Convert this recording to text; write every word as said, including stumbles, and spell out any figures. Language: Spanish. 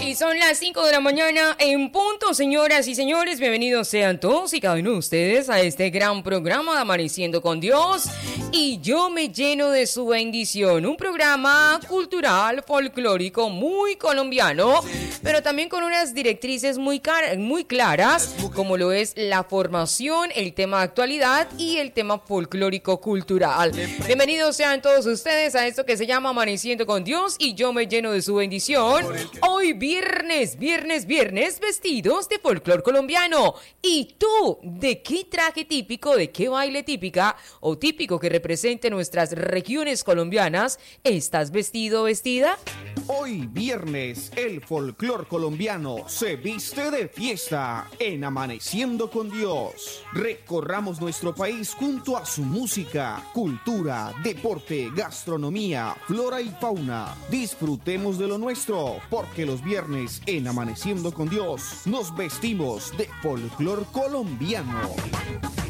Y son las cinco de la mañana en punto, señoras y señores. Bienvenidos sean todos y cada uno de ustedes a este gran programa de Amaneciendo con Dios. Y yo me lleno de su bendición. Un programa cultural, folclórico, muy colombiano, pero también con unas directrices muy, car- muy claras, como lo es la formación, el tema de actualidad y el tema folclórico cultural. Bienvenidos sean todos ustedes a esto que se llama Amaneciendo con Dios y yo me lleno de su bendición. Hoy viernes, viernes, viernes, vestidos de folclor colombiano. ¿Y tú, de qué traje típico, de qué baile típica o típico que represente nuestras regiones colombianas estás vestido o vestida? Hoy viernes, el folclor colombiano se viste de fiesta en Amaneciendo con Dios. Recorramos nuestro país junto a su música, cultura, deporte, gastronomía, flora y fauna. Disfrutemos de lo nuestro, porque los viernes en Amaneciendo con Dios nos vestimos de folclor colombiano.